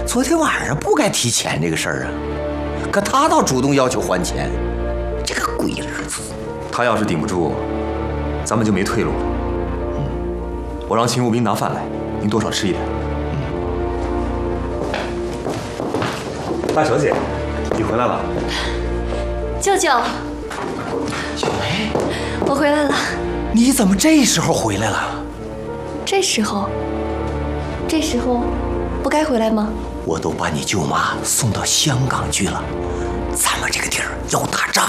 昨天晚上不该提钱这个事儿啊，可他倒主动要求还钱，这个鬼儿子！ 他要是顶不住，咱们就没退路了。我让勤务兵拿饭来，您多少吃一点。大小姐，你回来了。 舅舅， 小梅， 我回来了。 你怎么这时候回来了？ 这时候不该回来吗？ 我都把你舅妈送到香港去了，咱们这个地儿要打仗，